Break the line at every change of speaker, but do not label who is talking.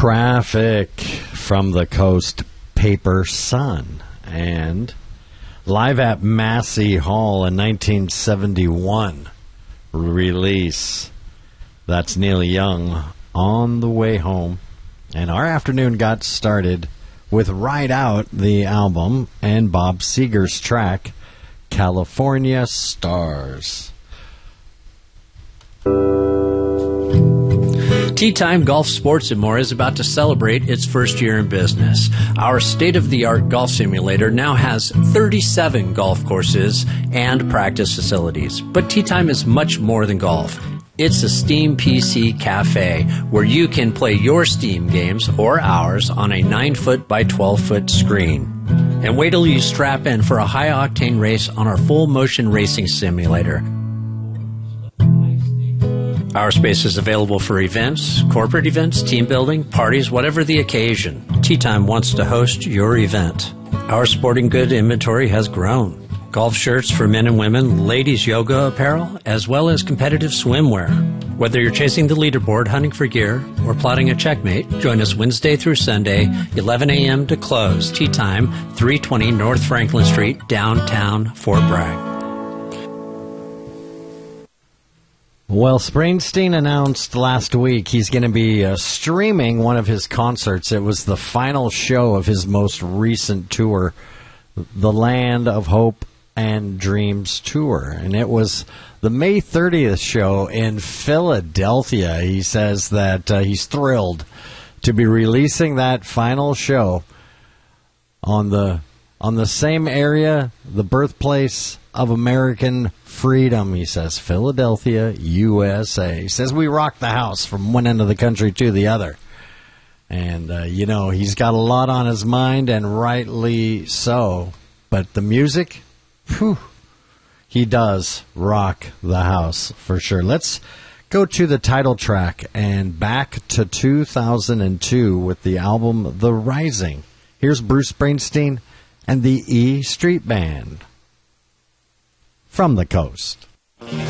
Traffic from the Coast, Paper Sun, and live at Massey Hall in 1971 release. That's Neil Young, On the Way Home. And our afternoon got started with Ride Out, the album, and Bob Seger's track, California Stars.
Tee Time Golf Sports & More is about to celebrate its first year in business. Our state-of-the-art golf simulator now has 37 golf courses and practice facilities. But Tee Time is much more than golf. It's a Steam PC cafe where you can play your Steam games or ours on a 9-foot by 12-foot screen. And wait till you strap in for a high-octane race on our full-motion racing simulator. Our space is available for events, corporate events, team building, parties, whatever the occasion. Tee Time wants to host your event. Our sporting good inventory has grown. Golf shirts for men and women, ladies yoga apparel, as well as competitive swimwear. Whether you're chasing the leaderboard, hunting for gear, or plotting a checkmate, join us Wednesday through Sunday, 11 a.m. to close. Tee Time, 320 North Franklin Street, downtown Fort Bragg.
Well, Springsteen announced last week he's going to be streaming one of his concerts. It was the final show of his most recent tour, the Land of Hope and Dreams tour. And it was the May 30th show in Philadelphia. He says that he's thrilled to be releasing that final show on the same area, the birthplace of American freedom, he says, Philadelphia, USA. He says we rock the house from one end of the country to the other. And, he's got a lot on his mind, and rightly so. But the music, he does rock the house for sure. Let's go to the title track and back to 2002 with the album The Rising. Here's Bruce Springsteen and the E Street Band. From the Coast.
From